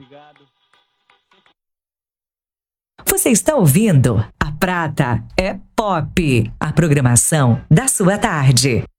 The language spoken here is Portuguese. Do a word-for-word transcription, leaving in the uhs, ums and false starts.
Você está ouvindo A Prata é Pop, a programação da sua tarde.